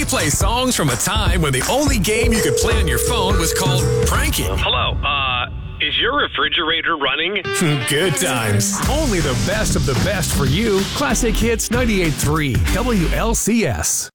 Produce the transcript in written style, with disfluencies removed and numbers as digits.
We play songs from a time when the only game you could play on your phone was called pranking. Hello, is your refrigerator running? Good times. Only the best of the best for you. Classic Hits 98.3 WLCS.